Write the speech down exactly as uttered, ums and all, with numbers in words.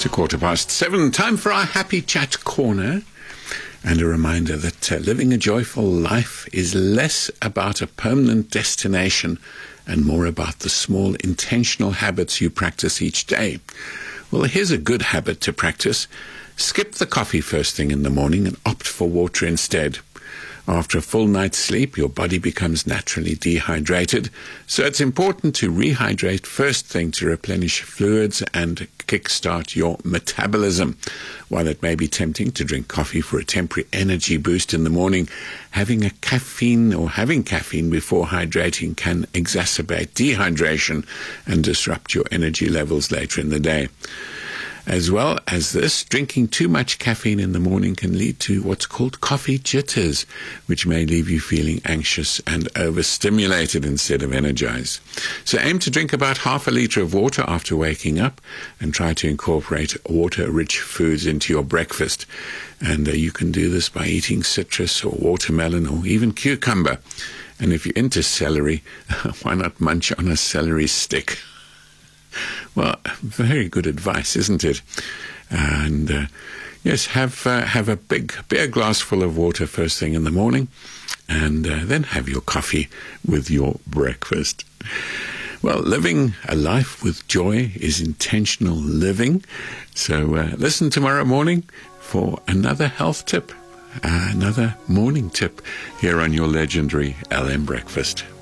a quarter past seven. Time for our Happy Chat Corner. And a reminder that uh, living a joyful life is less about a permanent destination and more about the small intentional habits you practice each day. Well, here's a good habit to practice. Skip the coffee first thing in the morning and opt for water instead. After a full night's sleep, your body becomes naturally dehydrated, so it's important to rehydrate first thing to replenish fluids and kickstart your metabolism. While it may be tempting to drink coffee for a temporary energy boost in the morning, having a caffeine or having caffeine before hydrating can exacerbate dehydration and disrupt your energy levels later in the day. As well as this, drinking too much caffeine in the morning can lead to what's called coffee jitters, which may leave you feeling anxious and overstimulated instead of energized. So aim to drink about half a liter of water after waking up and try to incorporate water-rich foods into your breakfast. And uh, you can do this by eating citrus or watermelon or even cucumber. And if you're into celery, why not munch on a celery stick? Well, very good advice, isn't it? And uh, yes, have uh, have a big beer glass full of water first thing in the morning, and uh, then have your coffee with your breakfast. Well, living a life with joy is intentional living. So uh, listen tomorrow morning for another health tip, uh, another morning tip here on your legendary L M Breakfast.